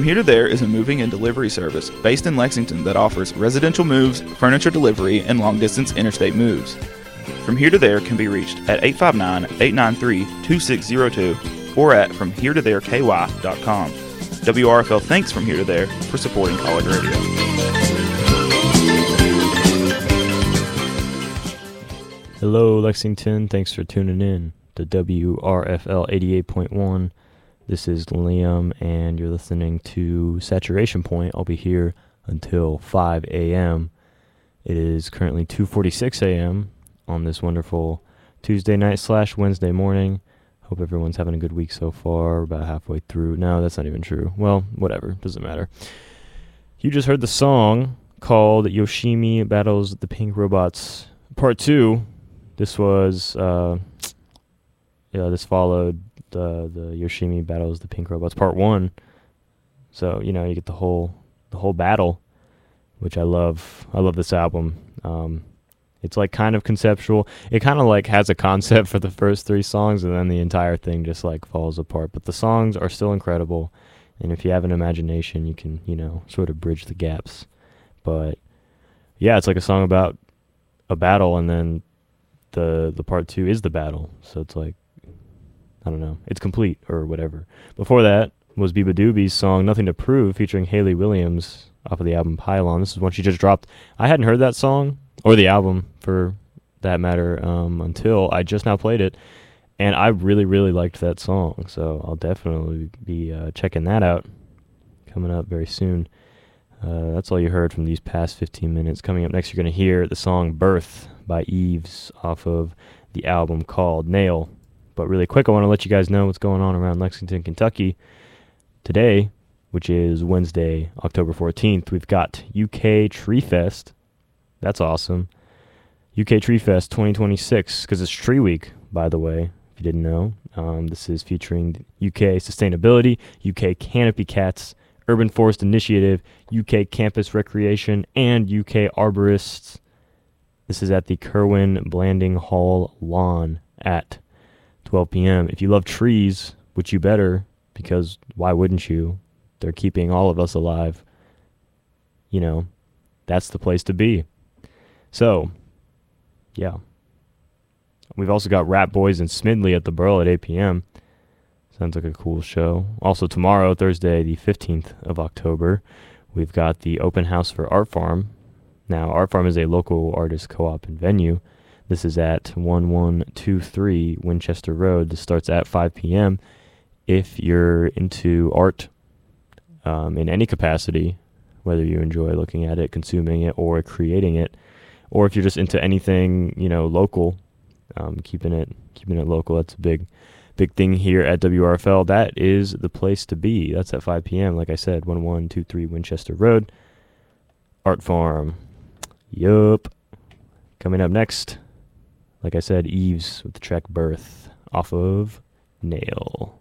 Here to There is a moving and delivery service based in Lexington that offers residential moves, furniture delivery, and long-distance interstate moves. From Here to There can be reached at 859-893-2602 or at FromHereToThereKY.com. WRFL thanks From Here to There for supporting college radio. Hello, Lexington. Thanks for tuning in to WRFL 88.1. This is Liam, and you're listening to Saturation Point. I'll be here until 5 a.m. It is currently 2:46 a.m. on this wonderful Tuesday night / Wednesday morning. Hope everyone's having a good week so far. About halfway through. No, that's not even true. Well, whatever. Doesn't matter. You just heard the song called Yoshimi Battles the Pink Robots Part 2. This was, this followed the Yoshimi Battles the Pink Robots Part 1. So, you get the whole battle, which I love. I love this album. It's like kind of conceptual. It kind of like has a concept for the first 3 songs, and then the entire thing just like falls apart. But the songs are still incredible, and if you have an imagination, you can, sort of bridge the gaps. But yeah, it's like a song about a battle, and then the part 2 is the battle. So it's like, I don't know, it's complete or whatever. Before that was Biba Doobie's song Nothing to Prove featuring Hayley Williams off of the album Pylon. This is one she just dropped. I hadn't heard that song, or the album for that matter, until I just now played it, and I really, really liked that song, so I'll definitely be checking that out coming up very soon. That's all you heard from these past 15 minutes. Coming up next, you're going to hear the song Birth by Eves off of the album called Nail. But really quick, I want to let you guys know what's going on around Lexington, Kentucky. Today, which is Wednesday, October 14th, we've got UK Tree Fest. That's awesome. UK Tree Fest 2026, because it's Tree Week, by the way, if you didn't know. This is featuring UK Sustainability, UK Canopy Cats, Urban Forest Initiative, UK Campus Recreation, and UK Arborists. This is at the Kerwin Blanding Hall lawn at 12 p.m. If you love trees, which you better, because why wouldn't you? They're keeping all of us alive. That's the place to be. So, yeah. We've also got Rat Boys and Smidley at the Burl at 8 p.m. Sounds like a cool show. Also tomorrow, Thursday, the 15th of October, we've got the open house for Art Farm. Now, Art Farm is a local artist co-op and venue. This is at 1123 Winchester Road. This starts at 5 p.m. If you're into art in any capacity, whether you enjoy looking at it, consuming it, or creating it, or if you're just into anything, local, keeping it local. That's a big thing here at WRFL. That is the place to be. That's at 5 p.m. Like I said, 1123 Winchester Road, Art Farm. Yup. Coming up next, like I said, Eves with the track Birth off of Nail.